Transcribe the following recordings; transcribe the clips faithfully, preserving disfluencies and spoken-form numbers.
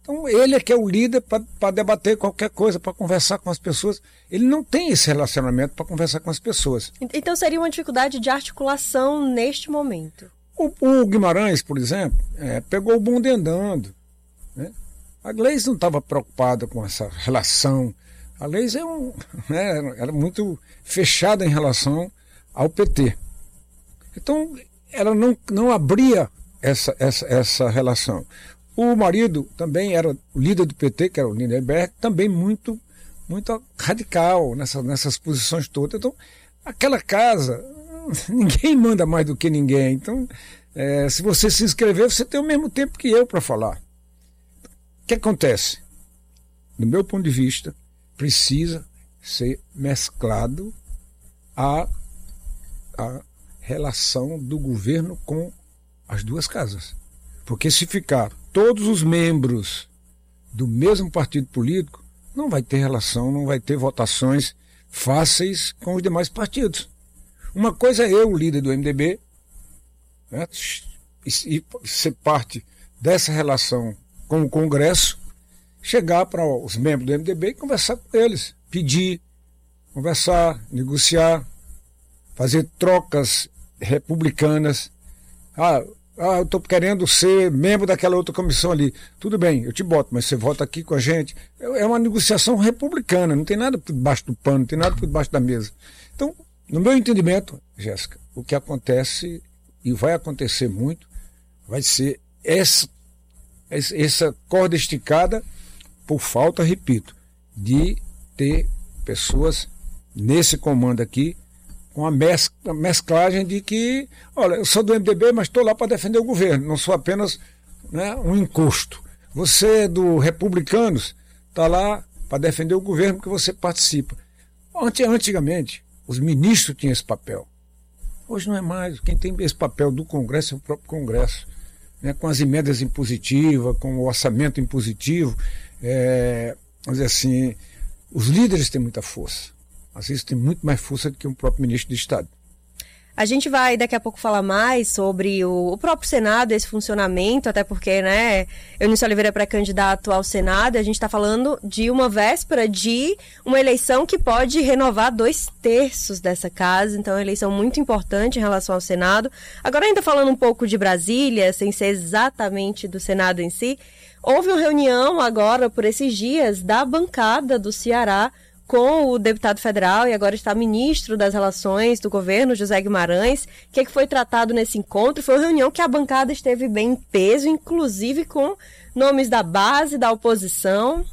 Então ele é que é o líder para debater qualquer coisa, para conversar com as pessoas. Ele não tem esse relacionamento para conversar com as pessoas. Então seria uma dificuldade de articulação neste momento. O, o Guimarães, por exemplo, é, pegou o bonde andando, né? A Gleisi não estava preocupada com essa relação. A Gleisi é um, né, era muito fechada em relação ao P T. Então ela não, não abria essa, essa, essa relação. O marido também era o líder do P T, que era o Lindenberg, também muito, muito radical nessa, nessas posições todas. Então, aquela casa, ninguém manda mais do que ninguém. Então, é, se você se inscrever, você tem o mesmo tempo que eu para falar. O que acontece? Do meu ponto de vista, precisa ser mesclado a, a relação do governo com as duas casas. Porque se ficar todos os membros do mesmo partido político, não vai ter relação, não vai ter votações fáceis com os demais partidos. Uma coisa é eu, o líder do M D B, né, e ser parte dessa relação com o Congresso, chegar para os membros do M D B e conversar com eles, pedir, conversar, negociar, fazer trocas republicanas. Ah, Ah, eu estou querendo ser membro daquela outra comissão ali. Tudo bem, eu te boto, mas você vota aqui com a gente. É uma negociação republicana, não tem nada por debaixo do pano, não tem nada por debaixo da mesa. Então, no meu entendimento, Jéssica, o que acontece, e vai acontecer muito, vai ser essa, essa corda esticada por falta, repito, de ter pessoas nesse comando aqui com a, mes a mesclagem de que, olha, eu sou do M D B, mas estou lá para defender o governo, não sou apenas, né, um encosto. Você é do Republicanos, está lá para defender o governo que você participa. Antigamente, os ministros tinham esse papel. Hoje não é mais. Quem tem esse papel do Congresso é o próprio Congresso, né, com as emendas impositivas, com o orçamento impositivo. É, vamos dizer assim, os líderes têm muita força. Às vezes tem muito mais força do que um próprio ministro de Estado. A gente vai daqui a pouco falar mais sobre o, o próprio Senado, esse funcionamento, até porque, né, Eunice Oliveira é pré-candidato ao Senado, e a gente está falando de uma véspera de uma eleição que pode renovar dois terços dessa casa, então é uma eleição muito importante em relação ao Senado. Agora, ainda falando um pouco de Brasília, sem ser exatamente do Senado em si, houve uma reunião agora, por esses dias, da bancada do Ceará, com o deputado federal e agora está ministro das Relações do governo, José Guimarães. O que, é que foi tratado nesse encontro? Foi uma reunião que a bancada esteve bem em peso, inclusive com nomes da base, da oposição.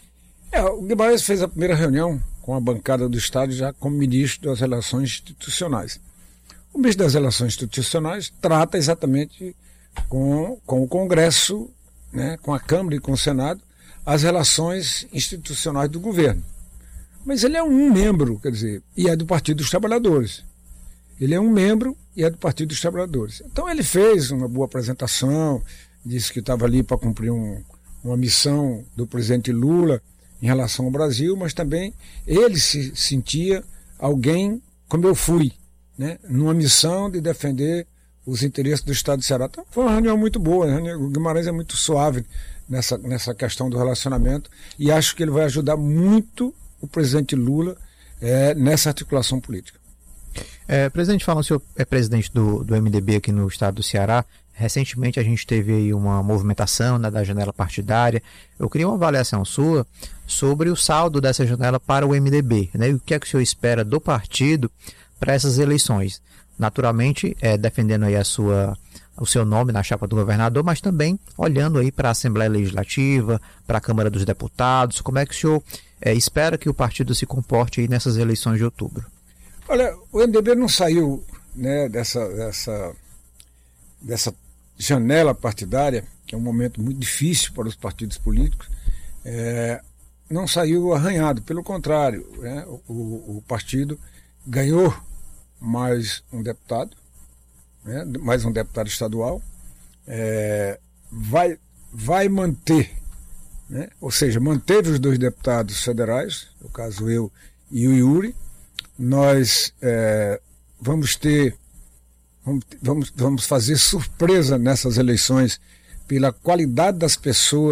É, o Guimarães fez a primeira reunião com a bancada do Estado já como ministro das Relações Institucionais. O ministro das Relações Institucionais trata exatamente com, com o Congresso, né, com a Câmara e com o Senado, as relações institucionais do governo. Mas ele é um membro, quer dizer, e é do Partido dos Trabalhadores. Ele é um membro e é do Partido dos Trabalhadores. Então ele fez uma boa apresentação, disse que estava ali para cumprir um, uma missão do presidente Lula em relação ao Brasil, mas também ele se sentia alguém como eu fui, né, numa missão de defender os interesses do Estado de Ceará. Então foi uma reunião muito boa, né? O Guimarães é muito suave nessa, nessa questão do relacionamento e acho que ele vai ajudar muito o presidente Lula é, nessa articulação política. É, presidente, falando, o senhor é presidente do, do M D B aqui no estado do Ceará. Recentemente a gente teve aí uma movimentação, né, da janela partidária. Eu queria uma avaliação sua sobre o saldo dessa janela para o M D B, né? E o que é que o senhor espera do partido para essas eleições? Naturalmente, é, defendendo aí a sua, o seu nome na chapa do governador, mas também olhando aí para a Assembleia Legislativa, para a Câmara dos Deputados. Como é que o senhor é, espera que o partido se comporte aí nessas eleições de outubro? Olha, o M D B não saiu, né, dessa, dessa, dessa janela partidária, que é um momento muito difícil para os partidos políticos, é, não saiu arranhado, pelo contrário, né, o, o partido ganhou mais um deputado, né, mais um deputado estadual, é, vai, vai manter, né, ou seja, manteve os dois deputados federais, no caso eu e o Yuri. Nós é, vamos ter, vamos, vamos, vamos fazer surpresa nessas eleições pela qualidade das pessoas